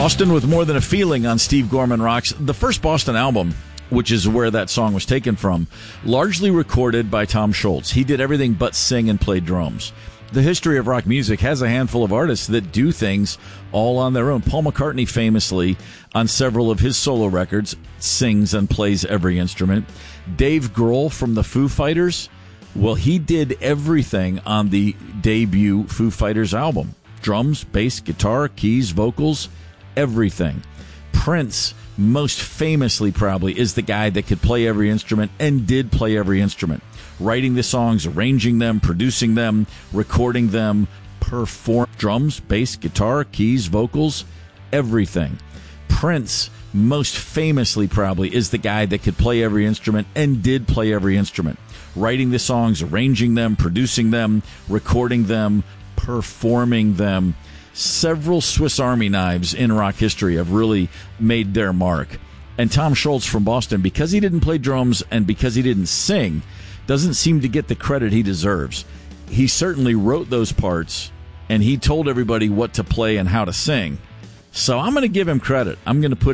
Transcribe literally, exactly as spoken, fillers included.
Boston with More Than a Feeling on Steve Gorman Rocks. The first Boston album, which is where that song was taken from, largely recorded by Tom Scholz. He did everything but sing and play drums. The history of rock music has a handful of artists that do things all on their own. Paul McCartney famously, on several of his solo records, sings and plays every instrument. Dave Grohl from the Foo Fighters, well, he did everything on the debut Foo Fighters album. Drums, bass, guitar, keys, vocals, everything. Prince, most famously probably, is the guy that could play every instrument and did play every instrument. Writing the songs, arranging them, producing them, recording them, perform drums, bass, guitar, keys, vocals, everything. Prince, most famously probably, is the guy that could play every instrument and did play every instrument. Writing the songs, arranging them, producing them, recording them, performing them. Several Swiss Army knives in rock history have really made their mark. And Tom Scholz from Boston, because he didn't play drums and because he didn't sing, doesn't seem to get the credit he deserves. He certainly wrote those parts, and he told everybody what to play and how to sing. So I'm going to give him credit. I'm going to put